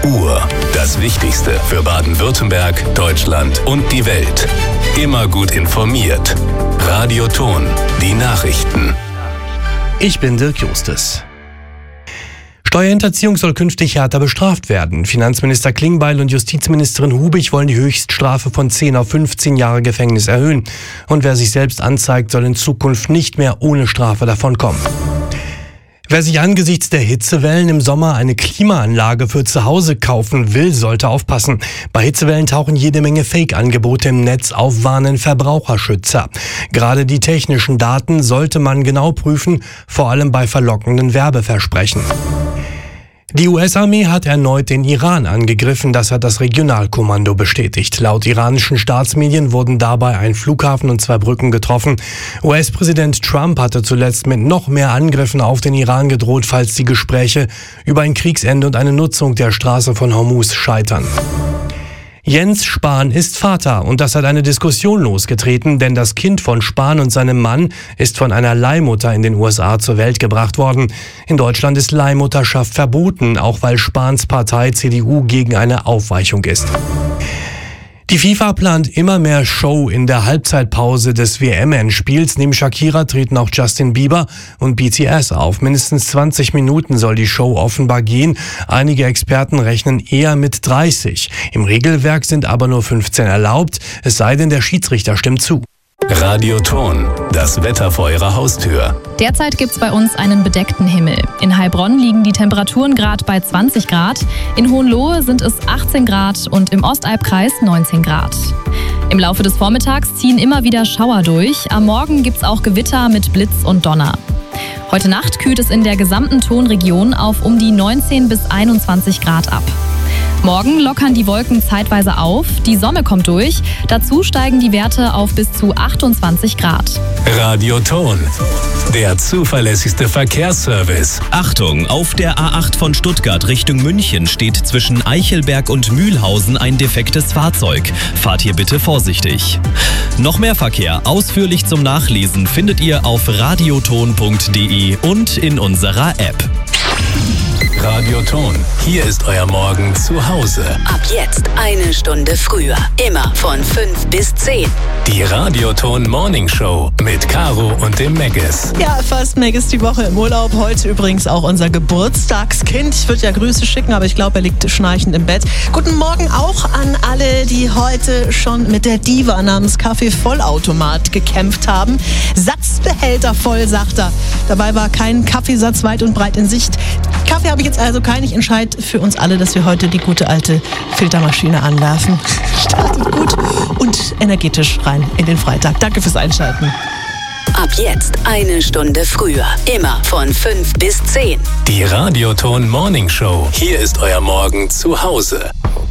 Uhr. Das Wichtigste für Baden-Württemberg, Deutschland und die Welt. Immer gut informiert. Radio Ton, die Nachrichten. Ich bin Dirk Justus. Steuerhinterziehung soll künftig härter bestraft werden. Finanzminister Klingbeil und Justizministerin Hubig wollen die Höchststrafe von 10 auf 15 Jahre Gefängnis erhöhen. Und wer sich selbst anzeigt, soll in Zukunft nicht mehr ohne Strafe davonkommen. Wer sich angesichts der Hitzewellen im Sommer eine Klimaanlage für zu Hause kaufen will, sollte aufpassen. Bei Hitzewellen tauchen jede Menge Fake-Angebote im Netz auf, warnen Verbraucherschützer. Gerade die technischen Daten sollte man genau prüfen, vor allem bei verlockenden Werbeversprechen. Die US-Armee hat erneut den Iran angegriffen, das hat das Regionalkommando bestätigt. Laut iranischen Staatsmedien wurden dabei ein Flughafen und 2 Brücken getroffen. US-Präsident Trump hatte zuletzt mit noch mehr Angriffen auf den Iran gedroht, falls die Gespräche über ein Kriegsende und eine Nutzung der Straße von Hormuz scheitern. Jens Spahn ist Vater und das hat eine Diskussion losgetreten, denn das Kind von Spahn und seinem Mann ist von einer Leihmutter in den USA zur Welt gebracht worden. In Deutschland ist Leihmutterschaft verboten, auch weil Spahns Partei CDU gegen eine Aufweichung ist. Die FIFA plant immer mehr Show in der Halbzeitpause des WM-Endspiels. Neben Shakira treten auch Justin Bieber und BTS auf. Mindestens 20 Minuten soll die Show offenbar gehen. Einige Experten rechnen eher mit 30. Im Regelwerk sind aber nur 15 erlaubt, es sei denn, der Schiedsrichter stimmt zu. Radio Ton, das Wetter vor Ihrer Haustür. Derzeit gibt's bei uns einen bedeckten Himmel. In Heilbronn liegen die Temperaturen gerade bei 20 Grad, in Hohenlohe sind es 18 Grad und im Ostalbkreis 19 Grad. Im Laufe des Vormittags ziehen immer wieder Schauer durch. Am Morgen gibt's auch Gewitter mit Blitz und Donner. Heute Nacht kühlt es in der gesamten Tonregion auf um die 19 bis 21 Grad ab. Morgen lockern die Wolken zeitweise auf, die Sonne kommt durch, dazu steigen die Werte auf bis zu 28 Grad. Radio Ton, der zuverlässigste Verkehrsservice. Achtung, auf der A8 von Stuttgart Richtung München steht zwischen Eichelberg und Mühlhausen ein defektes Fahrzeug. Fahrt hier bitte vorsichtig. Noch mehr Verkehr ausführlich zum Nachlesen findet ihr auf radioton.de und in unserer App. Radio Ton, hier ist euer Morgen zu Hause. Ab jetzt 1 Stunde früher. Immer von 5 bis 10. Die Radio Ton Morning Show mit Caro und dem Meggis. Ja, fast Meggis die Woche im Urlaub. Heute übrigens auch unser Geburtstagskind. Ich würde ja Grüße schicken, aber ich glaube, er liegt schnarchend im Bett. Guten Morgen auch an alle, die heute schon mit der Diva namens Kaffee-Vollautomat gekämpft haben. Satzbehälter voll, sagt er. Dabei war kein Kaffeesatz weit und breit in Sicht. Kaffee habe ich jetzt also keinen. Ich entscheide für uns alle, dass wir heute die gute alte Filtermaschine anwerfen. Startet gut und energetisch rein in den Freitag. Danke fürs Einschalten. Ab jetzt 1 Stunde früher. Immer von 5 bis 10. Die Radio Ton Morning Show. Hier ist euer Morgen zu Hause.